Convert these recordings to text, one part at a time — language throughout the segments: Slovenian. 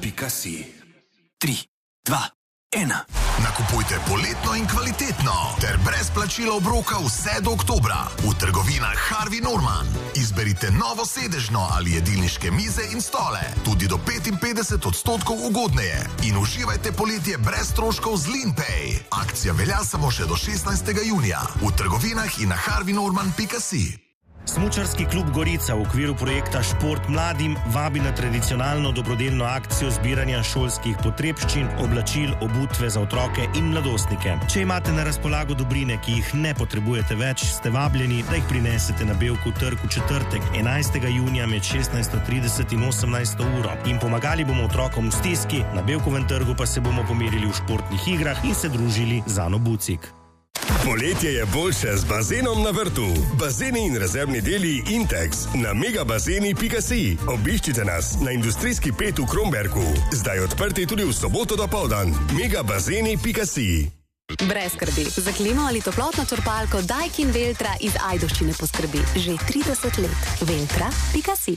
Norman.si 3, 2, 1. Nakupujte poletno in kvalitetno ter brez plačila obroka vse do oktobra v trgovinah Harvey Norman. Izberite novo sedežno ali jedilniške mize in stole, tudi do 55% ugodneje, in uživajte poletje brez stroškov z Linpay. Akcija velja samo še do 16. junija v trgovinah in na harveynorman.si. Smučarski klub Gorica v okviru projekta Šport mladim vabi na tradicionalno dobrodelno akcijo zbiranja šolskih potrebščin, oblačil, obutve za otroke in mladostnike. Če imate na razpolago dobrine, ki jih ne potrebujete več, ste vabljeni, da jih prinesete na Bevkov trg v četrtek, 11. junija med 16:30 in 18. uro. In pomagali bomo otrokom v stiski, na Bevkovem trgu pa se bomo pomerili v športnih igrah in se družili z Ano Bucik. Poletje je boljše z bazenom na vrtu. Bazeni in rezervni deli Intex na megabazeni.si. Obiščite nas na industrijski 5 v Kromberku. Zdaj odprti tudi v soboto dopoldan. megabazeni.si. Brez skrbi. Za klimo ali toplotno črpalko Daikin Veltra iz Ajdovščine poskrbi že 30 let. Veltra.si.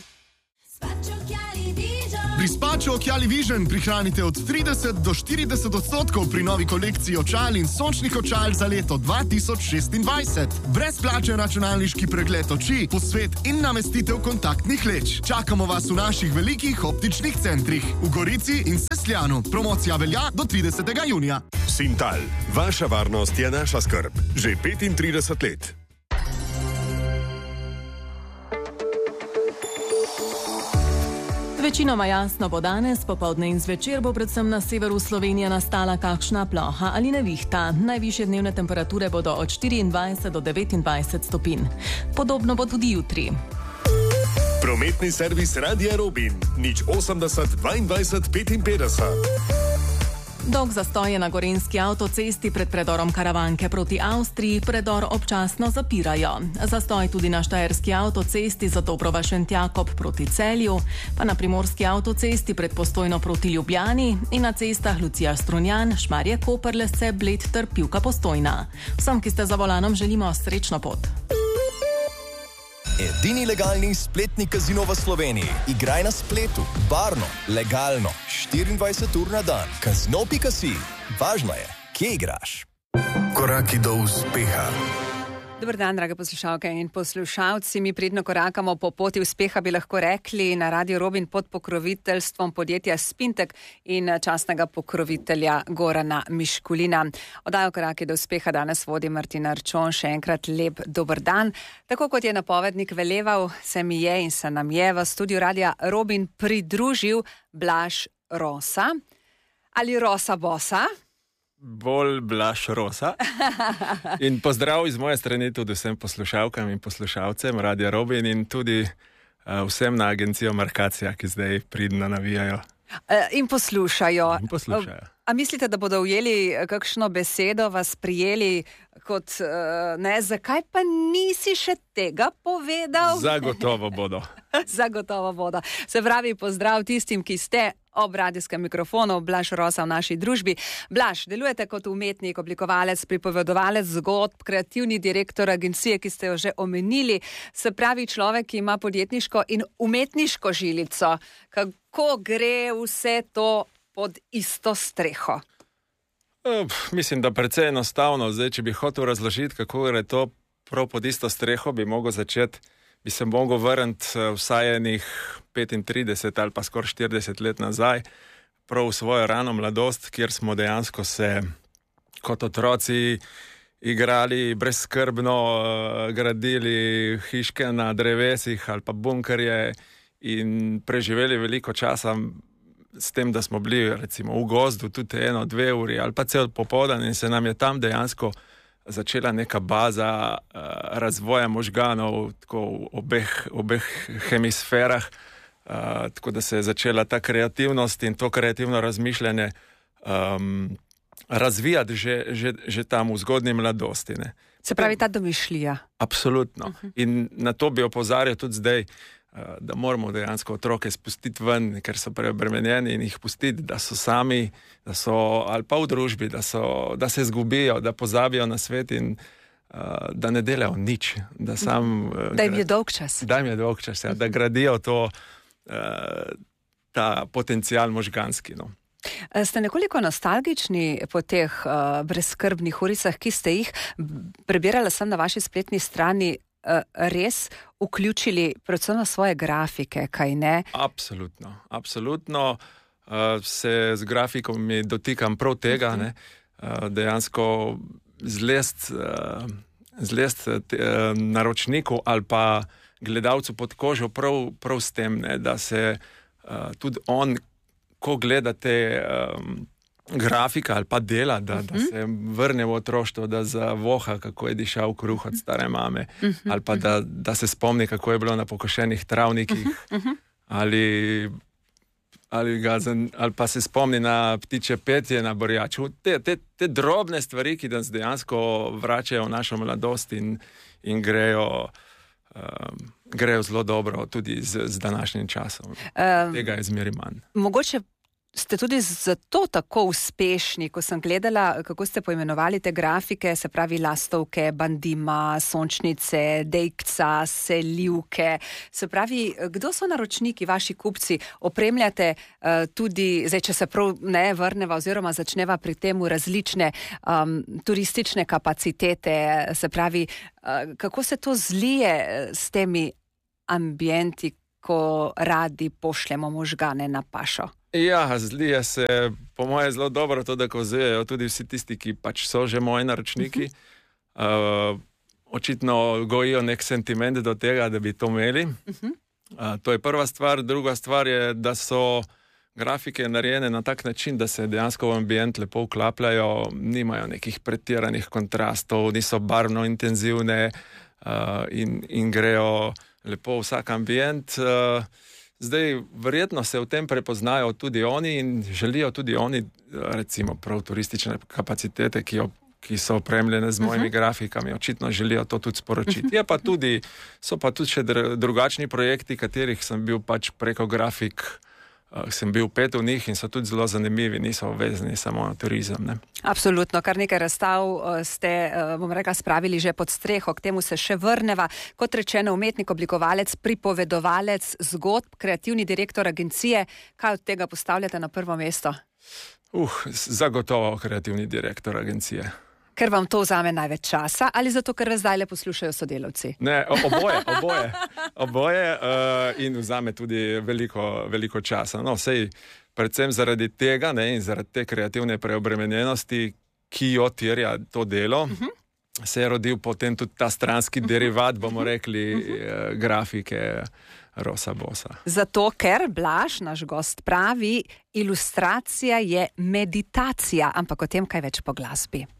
Pri Spaču Okiali Vision prihranite od 30 do 40% pri novi kolekciji očal in sončnih očal za leto 2026. Brezplačen računalniški pregled oči, posvet in namestitev kontaktnih leč. Čakamo vas v naših velikih optičnih centrih v Gorici in Sesljanu. Promocija velja do 30. junija. Sintal. Vaša varnost je naša skrb. Že 35 let. Večinoma jasno bo danes, popoldne in zvečer bo predvsem na severu Slovenije nastala kakšna ploha ali nevihta. Najvišje dnevne temperature bodo od 24 do 29 stopinj. Podobno bo tudi jutri. Prometni servis Radia Robin. 080 22 55. Dolg zastoj je na gorenjski avtocesti pred predorom Karavanke proti Avstriji, predor občasno zapirajo. Zastoj tudi na štajerski avtocesti za Dobrova-Šentjakob proti Celju, pa na primorski avtocesti pred Postojno proti Ljubljani in na cestah Lucija-Strunjan, Šmarje-Koperlesce, Bled ter Pivka-Postojna. Vsem, ki ste za volanom, želimo srečno pot. Edini legalni spletni kazino v Sloveniji. Igraj na spletu, varno, legalno, 24 ur na dan. Kazino.si. Važno je, kje igraš. Koraki do uspeha. Dober dan, drage poslušalke in poslušalci. Mi pridno korakamo po poti uspeha, bi lahko rekli, na Radio Robin pod pokroviteljstvom podjetja Spintek in častnega pokrovitelja Gorana Miškulina. Oddajo Koraki do uspeha danes vodi Martina Arčon. Še enkrat lep dober dan. Tako kot je napovednik veleval, se mi je in se nam je v studiu Radia Robin pridružil Blaž Rosa ali Rosa Bosa. Bolj Blaž Rosa. In pozdrav iz moje strani tudi vsem poslušalkam in poslušalcem Radia Robin in tudi vsem na agencijo Markacija, ki zdaj pridno navijajo. In poslušajo. A mislite, da bodo ujeli kakšno besedo, vas prijeli kot ne, zakaj pa nisi še tega povedal? Zagotovo bodo. Zagotovo bodo. Se pravi, pozdrav tistim, ki ste ob radijskem mikrofonu, Blaž Rosa v naši družbi. Blaž, delujete kot umetnik, oblikovalec, pripovedovalec zgodb, kreativni direktor agencije, ki ste jo že omenili, se pravi človek, ki ima podjetniško in umetniško žilico. Kako gre vse to pod isto streho? Mislim, da precej enostavno. Zdaj, če bi hotel razložiti, kako gre to prav pod isto streho, bi se mogel vrniti vsaj enih 35 ali pa skoraj 40 let nazaj, prav v svojo rano mladost, kjer smo dejansko se kot otroci igrali brezskrbno, gradili hiške na drevesih ali pa bunkerje in preživeli veliko časa s tem, da smo bili recimo v gozdu tudi 1-2 uri ali pa cel popoldan in se nam je tam dejansko začela neka baza razvoja možganov tako v obeh hemisferah, tako da se je začela ta kreativnost in to kreativno razmišljanje razvijati že tam v zgodnji mladosti. Ne. Se pravi, ta domišljija. Absolutno. In na to bi opozarjal tudi zdaj, da moramo dejansko otroke spustiti ven, ker so preobremenjeni in jih pustiti, da so sami, da so ali pa v družbi, da se izgubijo, da pozabijo na svet in da ne delajo nič. Da jim je dolg čas. Da jim je dolg čas, ja, da gradijo ta potencial možganski. No. Ste nekoliko nostalgični po teh brezskrbnih uricah, ki ste jih, prebirala sem na vaši spletni strani, res vključili predvsem na svoje grafike, kaj ne? Absolutno. Se z grafikom dotikam prav tega, ne? Dejansko zlest naročniku ali pa gledalcu pod kožo prav s tem, ne? Da se tudi on, ko gleda te grafika ali pa dela, da se vrne v otroštvo, da zavoha, kako je dišal kruh od stare mame, ali pa da se spomni, kako je bilo na pokošenih travnikih, ali pa se spomni na ptiče petje na Borjaču. Te drobne stvari, ki nas dejansko vračajo v našo mladost in grejo zelo dobro tudi z današnjim časom. Tega je zmeri manj. Mogoče ste tudi zato tako uspešni, ko sem gledala, kako ste poimenovali te grafike, se pravi lastovke, bandima, sončnice, dejkca, selivke. Se pravi, kdo so naročniki, vaši kupci? Opremljate tudi, zdaj, če se prav ne vrneva oziroma začneva pri temu različne turistične kapacitete, se pravi, kako se to zlije s temi ambienti, ko radi pošljemo možgane na pašo? Ja, zlije se, po moje, zelo dobro to, da kozejo tudi vsi tisti, ki pač so že moji naročniki. Očitno gojijo nek sentiment do tega, da bi to imeli. To je prva stvar. Druga stvar je, da so grafike narejene na tak način, da se dejansko v ambient lepo vklapljajo, nimajo nekih pretiranih kontrastov, niso barvno intenzivne in grejo lepo vsak ambient. Zdaj, verjetno se v tem prepoznajo tudi oni in želijo tudi oni, recimo, prav turistične kapacitete, ki so opremljene z mojimi grafikami, očitno želijo to tudi sporočiti. So pa tudi še drugačni projekti, katerih sem bil pač preko grafik, sem bil pet v njih in so tudi zelo zanimivi, niso vezani samo na turizem. Ne? Absolutno, kar nekaj razstav ste, bom rekla, spravili že pod streho, k temu se še vrneva. Kot rečeno, umetnik, oblikovalec, pripovedovalec zgodb, kreativni direktor agencije. Kaj od tega postavljate na prvo mesto? Zagotovo kreativni direktor agencije. Ker vam to vzame največ časa ali zato, ker vas zdaj le poslušajo sodelavci? Ne, oboje in vzame tudi veliko časa. No, sej, predvsem zaradi tega, ne, in zaradi te kreativne preobremenjenosti, ki jo terja to delo, se je rodil potem tudi ta stranski derivat, bomo rekli, grafike Rosa Bosa. Zato, ker Blaž, naš gost, pravi, ilustracija je meditacija, ampak o tem kaj več po glasbi.